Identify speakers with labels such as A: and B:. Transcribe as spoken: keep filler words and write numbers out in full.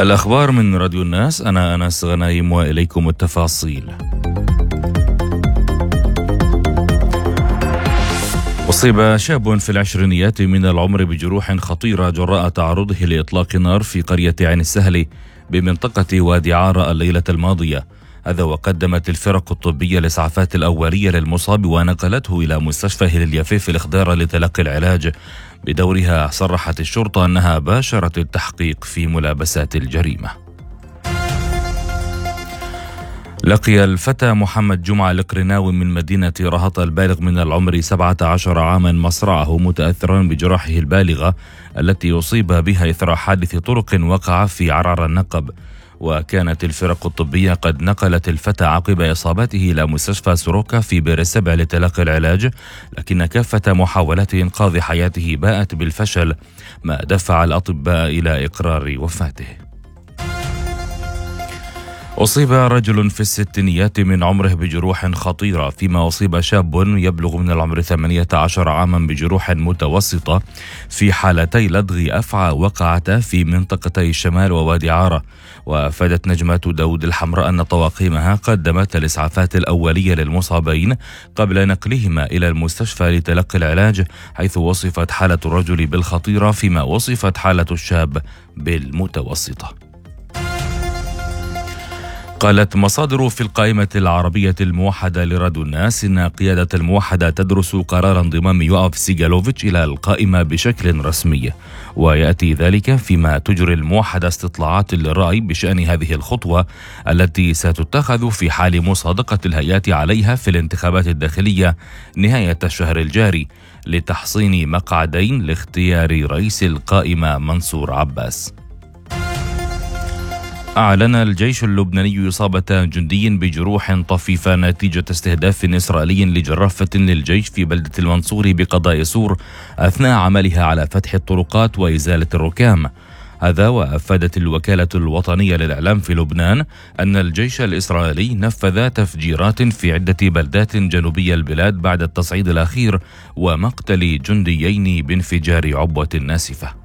A: الأخبار من راديو الناس. أنا أنس غنايم وإليكم التفاصيل. أصيب شاب في العشرينيات من العمر بجروح خطيرة جراء تعرضه لإطلاق نار في قرية عين السهل بمنطقة وادي عارة الليلة الماضية. هذا وقدمت الفرق الطبية الإسعافات الأولية للمصاب ونقلته إلى مستشفى هلال اليافي في الإخضار لتلقي العلاج. بدورها صرحت الشرطة أنها باشرت التحقيق في ملابسات الجريمة. لقي الفتى محمد جمعة القرناوي من مدينة رهط البالغ من العمر سبعة عشر عاما مصرعه متأثرا بجراحه البالغة التي أصيب بها إثر حادث طرق وقع في عرعر النقب. وكانت الفرق الطبية قد نقلت الفتى عقب إصابته إلى مستشفى سروكا في بئر السبع لتلقي العلاج، لكن كافة محاولات إنقاذ حياته باءت بالفشل، ما دفع الأطباء إلى إقرار وفاته. أصيب رجل في الستينيات من عمره بجروح خطيرة، فيما أصيب شاب يبلغ من العمر ثمانية عشر عاما بجروح متوسطة في حالتي لدغ أفعى وقعتا في منطقتي الشمال ووادي عارة. وأفادت نجمة داود الحمراء أن طواقمها قدمت الإسعافات الأولية للمصابين قبل نقلهما إلى المستشفى لتلقي العلاج، حيث وصفت حالة الرجل بالخطيرة فيما وصفت حالة الشاب بالمتوسطة. قالت مصادر في القائمة العربية الموحدة لراديو الناس إن قيادة الموحدة تدرس قرار انضمام يوآف سيغالوفيتش إلى القائمة بشكل رسمي، ويأتي ذلك فيما تجري الموحدة استطلاعات للرأي بشأن هذه الخطوة التي ستتخذ في حال مصادقة الهيئات عليها في الانتخابات الداخلية نهاية الشهر الجاري لتحصين مقعدين لاختيار رئيس القائمة منصور عباس. أعلن الجيش اللبناني إصابة جندي بجروح طفيفة نتيجة استهداف إسرائيلي لجرافة للجيش في بلدة المنصور بقضاء سور أثناء عملها على فتح الطرقات وإزالة الركام. هذا وأفادت الوكالة الوطنية للإعلام في لبنان أن الجيش الإسرائيلي نفذ تفجيرات في عدة بلدات جنوبي البلاد بعد التصعيد الأخير ومقتل جنديين بانفجار عبوة ناسفة.